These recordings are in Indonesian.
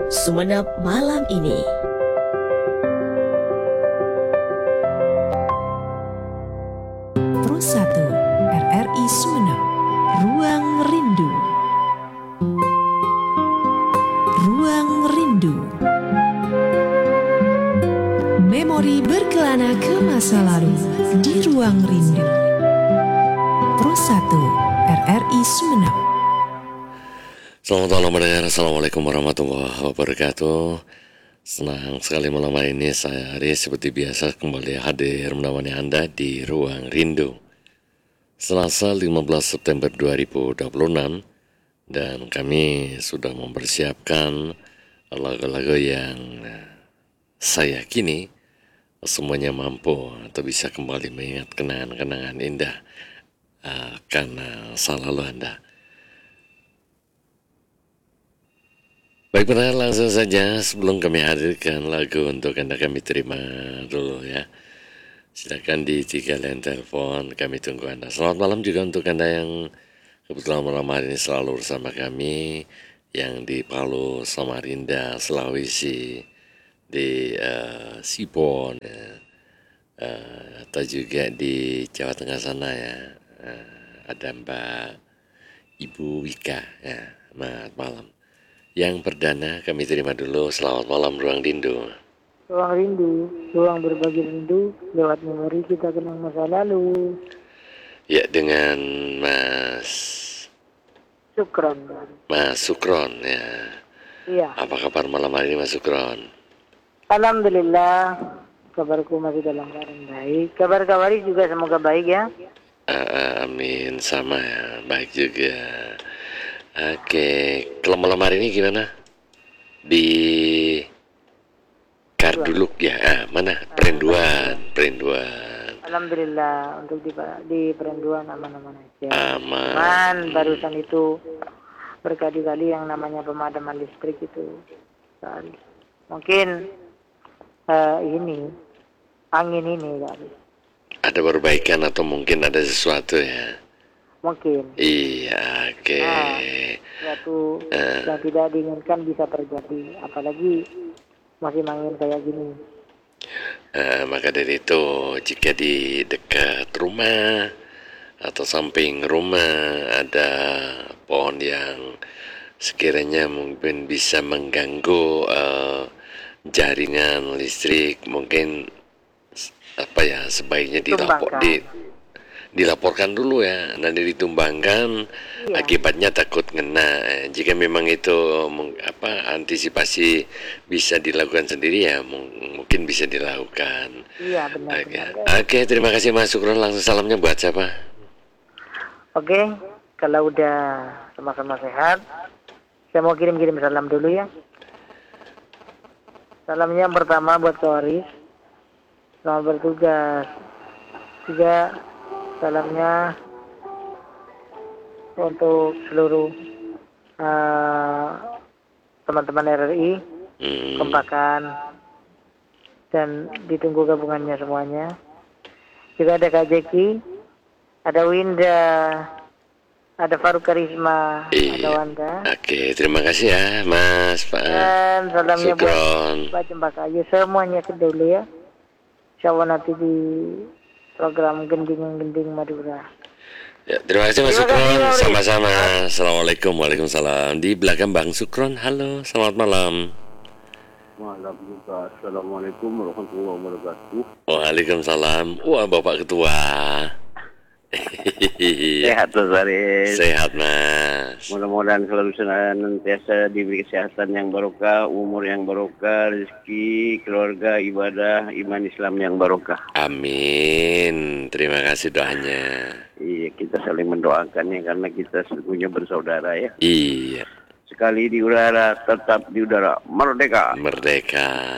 Sumenep malam ini. Pro 1 RRI Sumenep, Ruang Rindu. Ruang Rindu. Memori berkelana ke masa lalu di Ruang Rindu. Pro 1 RRI Sumenep. Selamat malam mendengar. Assalamualaikum warahmatullahi wabarakatuh. Senang sekali malam hari ini saya Aris seperti biasa kembali hadir menemani Anda di Ruang Rindu. Selasa 15 September 2026 dan kami sudah mempersiapkan lagu-lagu yang saya yakini semuanya mampu atau bisa kembali mengingat kenangan-kenangan indah karena masa lalu Anda. Baik pendengar, langsung saja sebelum kami hadirkan lagu untuk Anda, kami terima dulu ya. Silakan di 3 line telepon, kami tunggu Anda. Selamat malam juga untuk Anda yang kebetulan malam hari ini selalu bersama kami, yang di Palu, Samarinda, Sulawesi, di Sipon, atau juga di Jawa Tengah sana ya. Ada Mbak Ibu Wika ya, selamat malam. Yang perdana kami terima dulu, selamat malam Ruang Rindu. Ruang rindu, ruang berbagi rindu, lewat memori kita kenang masa lalu. Ya, dengan Mas Sukron. Mas Sukron ya. Iya. Apa kabar malam hari ini Mas Sukron? Alhamdulillah, kabarku masih dalam keadaan baik. Kabar-kabari juga semoga baik ya. Amin, sama ya, baik juga. Oke, kalau malam hari ini gimana? Di Karduluk ya, mana? Perinduan. Alhamdulillah, untuk di Perinduan aman-aman aja. Aman. Barusan itu berkali-kali yang namanya pemadaman listrik itu. Mungkin ini angin ini kali. Ada perbaikan atau mungkin ada sesuatu ya? Mungkin. Iya, oke. Suatu yang tidak diinginkan bisa terjadi, apalagi masih angin kayak gini. Maka dari itu, jika di dekat rumah atau samping rumah ada pohon yang sekiranya mungkin bisa mengganggu jaringan listrik, mungkin sebaiknya dilaporkan dulu ya, nanti ditumbangkan. Iya. Akibatnya takut ngena. Jika memang itu antisipasi bisa dilakukan sendiri ya, mungkin bisa dilakukan. Iya, benar. Oke, terima kasih Mas Sukron. Langsung salamnya buat siapa? Oke, kalau udah sama-sama sehat, saya mau kirim salam dulu ya. Salamnya yang pertama buat Koris, selamat bertugas. Juga salamnya untuk seluruh teman-teman RRI, kompakan, dan ditunggu gabungannya semuanya. Juga ada Kak Jeki, ada Winda, ada Faruk Karisma, ada Wanda. Oke, terima kasih ya Mas Pak. Dan salamnya Sukron. buat Pak Cempakayu semuanya dulu ya. Insya Allah nanti di program Gending Madura. Ya, terima kasih Mas Sukron. Sama-sama. Assalamualaikum, waalaikumsalam. Di belakang Bang Sukron. Halo, selamat malam. Malam juga. Assalamualaikum warahmatullahi wabarakatuh. Waalaikumsalam. Wah, Bapak Ketua. Sehat Mas Aris. Sehat Mas. Mudah-mudahan selalu senantiasa diberi kesehatan yang barokah, umur yang barokah, rezeki, keluarga, ibadah, iman Islam yang barokah. Amin. Terima kasih doanya. Iya, kita saling mendoakannya karena kita sesungguhnya bersaudara ya. Iya. Sekali di udara, tetap di udara. Merdeka. Merdeka.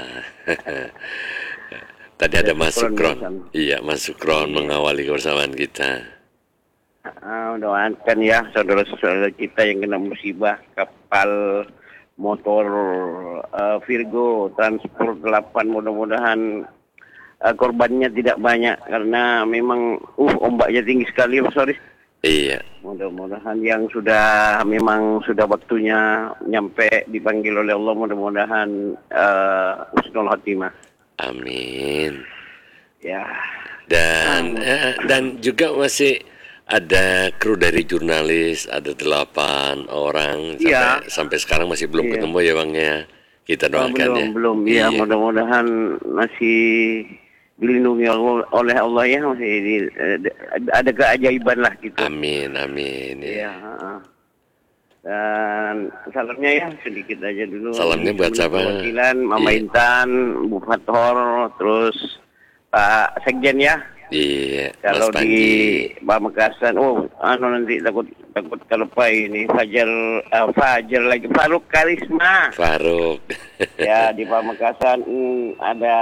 Tadi ada Mas Sukron. Iya, Mas Sukron mengawali kebersamaan kita. Doakan ya saudara-saudara kita yang kena musibah kapal motor Virgo Transport 8, mudah-mudahan korbannya tidak banyak karena memang ombaknya tinggi sekali Mas Aris. Iya. Mudah-mudahan yang memang sudah waktunya nyampe dipanggil oleh Allah, mudah-mudahan husnul khotimah. Amin. Ya. Dan juga masih ada kru dari jurnalis, ada 8 orang sampai sekarang masih belum ketemu ya Bang ya. Kita doakan belum. Iya. Mudah-mudahan masih dilindungi oleh Allah ya, masih ada keajaiban lah gitu. Amin. Iya. Dan salamnya ya sedikit aja dulu. Salamnya buat siapa? Perwakilan Mama Intan, Bu Fathor, terus Pak Sekjen ya. Iya. Kalau Mas di Pamekasan, nanti takut terlupa ini Fajar lagi Faruk Karisma. Faruk. Ya di Pamekasan ada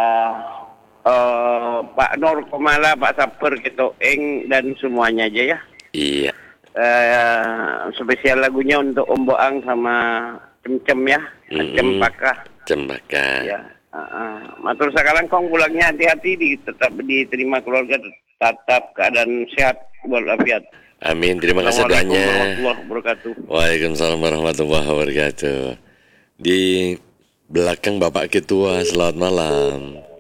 Pak Nur Komala, Pak Saper gitu, dan semuanya aja ya. Iya. Spesial lagunya untuk Om Boang sama Cem ya, Cempaka. Cempaka. Ya. Matur sakalang kong pulangnya hati-hati, tetap diterima keluarga, tetap keadaan sehat walafiat. Amin. Terima kasih doanya. Assalamualaikum warahmatullahi wabarakatuh. Waalaikumsalam warahmatullahi wabarakatuh. Di belakang Bapak Ketua, selamat malam.